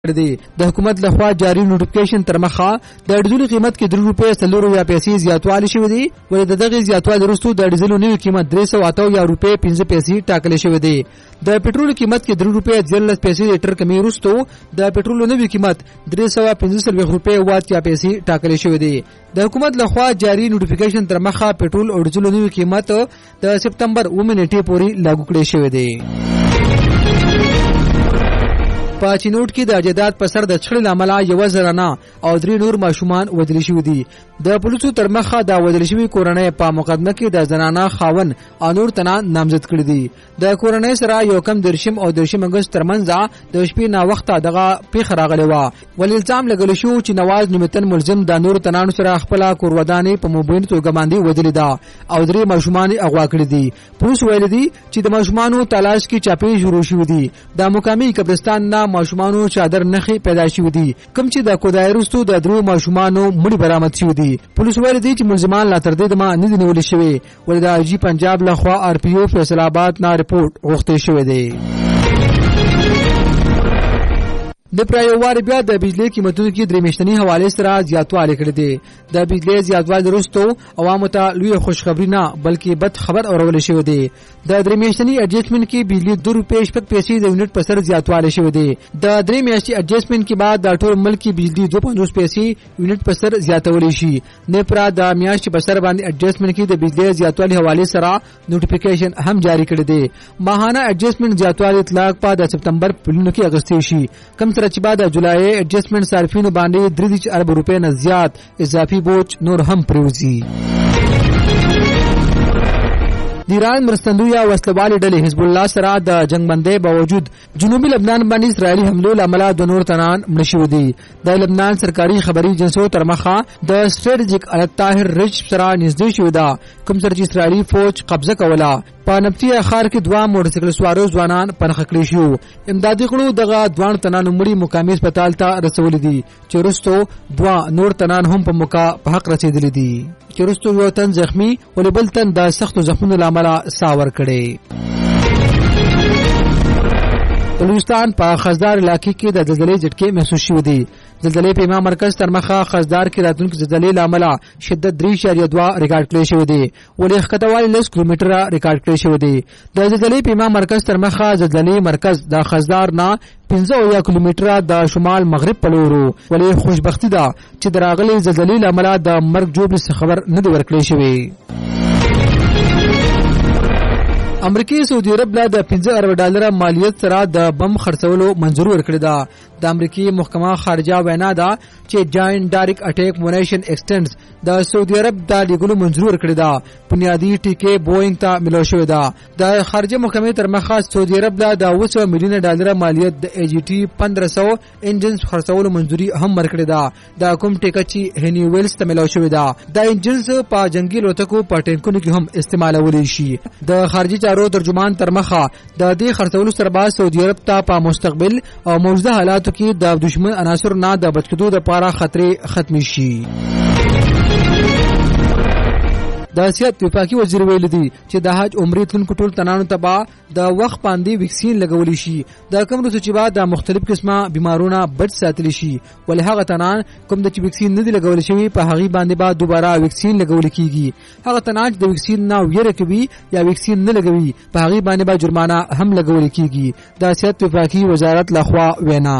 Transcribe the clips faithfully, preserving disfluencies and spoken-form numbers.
دی د حکومت لخوا جاری نوټیفیکیشن تر مخه د ډیزل قیمت کې درې روپۍ څلور یا پیسې زیاتوالی شوې دي ولې د دغه زیاتوالی وروسته د ډیزل نوې قیمت درې سوه اته یا روپۍ پنځه پیسې ټاکل شوې دي د پټرول قیمت کې درې روپۍ ځلس پیسې لیټر کمی وروسته د پټرول نوې قیمت درې سوه پنځه څلوېښت روپۍ وات یا پیسې ټاکل شوې دي د حکومت لخوا جاری نوټیفیکیشن تر مخه پټرول او ډیزل نوې قیمت د سپتمبر اووه نیټې پورې لاګو کړی شوی دی په چینوټ کې د جداد په سر د چړې لامل یو زرانه او درې نور ماشومان وژل شوي دي د پولیسو تر مخه د وژل شوي کورنۍ په مقدمه کې د زنانه خاون او نور تنان نامزد کړي دي د کورنۍ سره یو کم درشم او درشم اگست ترمنځ د شپې نا وخته دغه پیښه راغلی وه ولې الزام لګول شو چې نواز نومتن ملزم د نور تنانو سره خپله کورودانې په مبین توګه باندې وژلې ده او درې ماشومان اغوا کړي دي پولیس ویلي دي چې د ماشومانو تلاش کې چاپې شروع شوي دي د مقامي قبرستان نه ماشومانو چادر نخي پیدا شوي دي کوم چې د کودای وروسته د درو ماشومانو مړي برآمد شوي دي پولیس ویلي دي چې ملزمان لا تر دې دمه نه دي نیول شوي ولې د آی جي پنجاب لخوا آر پی او فیصل آباد نه رپورټ غوښتل شوی دی د پرایوار بیا د بجلی قیمتونو کې درې میاشتنی حواله سره زیاتوالی کړی دی د بجلی زیاتوالی وروسته عوامو ته لوی خوشخبری نه بلکې بد خبر اورول شوی دی د درې میاشتنی اډجسټمنټ کې بجلی دوه روپۍ شپږ پیسې د یونټ په سر زیاتوالی شوی دی د درې میاشتې اډجسټمنټ کې بعد د ټول ملک کې بجلی دوه پنځوس پیسې یونټ په سر زیاتولی شي نپرا د میاشتې په سر باندې اډجسټمنټ کې د بجلی زیاتوالی حواله سره نوټیفیکیشن هم جاری کړی دی ماهانه اډجسټمنټ زیاتوالی اطلاق په د سپتمبر پلونو کې اغوستل شي کم چې بعد د جولای اډجسټمنټ صارفینو باندې درې ارب روپۍ نه زیات اضافي بوج نور هم پریوزي د ایران مرستندویه وسلوالې ډلې حزب الله سره د جنگ بندۍ باوجود جنوبي لبنان باندې اسرائیلي حملو له امله دوه نور تنان مړه شوي دي د لبنان سرکاري خبري ایجنسیو تر مخه د سټریټیجیک الطاهر رج سره نږدې شوې ده کوم سره چې اسرائیلي فوج قبضه کوله په نفتی ښار کې دوه موټرسایکل سوارو ځوانان پنخه کړي شو امدادي کړو دغه دوه تنان مړي مقامي هسپتال ته رسولي دي چې وروسته دوه نور تنان هم په موقع په حق رسېدلي دي چې وروسته یو تن زخمي ولې بل تن د سختو زخمونو له امله ساه ورکړې بلوچستان په خزدار علاقې کې د زلزلې جټکې محسوس شوې دي زلزلې په امام مرکز تر مخه خزدار کې راتلونکي زلزلې له امله شدت درې اعشاریه دوه ریکارډ کړی شوی دی ولې ښکتوالی لس کیلومتره ریکارډ کړی شوی دی د زلزلې په امام مرکز تر مخه زلزلې مرکز د خزدار نه پنځه اویا کیلومتره د شمال مغرب په لور ولې خوشبختي ده چې د راغلې زلزلې له امله د مرګ جوړ خبر نه دی ورکړی شوی امریکای سعودي عرب له د پنځه ارب ډالر مالیت سره د بم خرڅولو منظور ورکړی ده د امریکای محکمه خارجه وینا ده چې جاینټ ډایرک اټیک مونیشن ایکسټنډز د سعودي عرب د لیګلو منظور ورکړی ده بنیادی ټیکې بوینګ ته ملو شوی ده د خارجه محکمې تر مخه سعودي عرب له د اوه سوه میلیونه ډالر مالیت د ای جی ټي پندرہ سو انجنز خرڅولو منظوري هم ورکړی ده د کوم ټیکه چې هنی ویلز ته ملو شوی ده د انجنز په جنگي لوتکو په ټینکونو کې هم استعمالولی شي د خارجي چارو ترجمان تر مخه د دې خرڅولو سره بعد سعودي عرب ته په مستقبل او موجوده حالاتو کې د دشمن عناصر نه د بچ کېدو لپاره خطرې ختمې شي د سیاست وفاقي وزیر ویل دي چې د حج عمرې تلونکو ټول تنانو ته به د وخت باندې ویکسین لګولی شي د کوم روز چې بعد د مختلف قسمه بیمارونو بچ ساتلی شي ولې هغه تنان کوم د چې ویکسین نه دی لګول شوی په هغه باندې به دوباره ویکسین لګول کیږي هغه تنان د ویکسین نه ویره کوي یا ویکسین نه لګوي په هغه باندې به جرمانه هم لګول کیږي د سیاست وفاقي وزارت لخوا وینا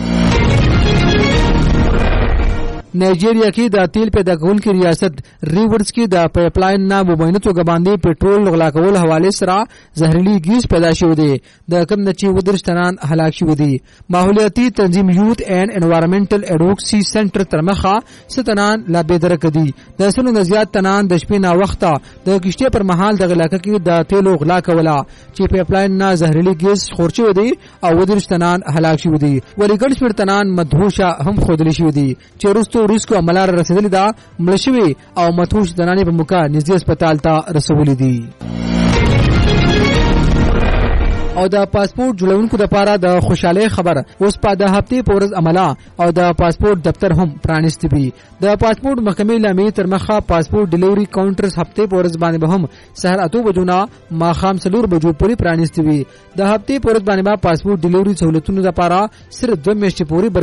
نایجیریا کې د تیل پیدا کونکي ریاست ریورز کې د پایپ لاین نه مبینه توګه باندې پټرول غلا کول حواله سره زهرجن ګیس پیدا شوی دی د کوم د چې ودرش تنان هلاک شوی دی ماحولیاتي تنظیم یوث اینڈ انوایرنمنټل اډوکسي سنټر تر مخه ستنان لا بهدره کدي د سونو د زیات تنان د شپې نا وخته د کشته پر مهال د غلاکه کې د تیلو غلا کوله چې پایپ لاین نه زهرجن ګیس خورچو دی او ودرش تنان هلاک شوی دی ولې ګډ شمیر تنان مدهوشه هم خودلی شوی دی چې وروسته روس کو عملار رسیدلی دا ملشوي او متوش دنانې په موقع نږدې هسپتال ته رسولې دي او د پاسپورت جوړونکو لپاره د خوشاله خبر اوس په د هفته پورز عمله او د پاسپورت دفتر هم پرانیستی وي. د پاسپورت محکمې لامې تر مخه پاسپورت ډیلیوري کاونټرز هفته پورز باندې به هم سحر اتو بجو نه ماخام سلور بجو پورې پرانیستی وي. د هفته پورز باندې پاسپورت ډیلیوري سہولتونو لپاره صرف دوه میاشتې پورې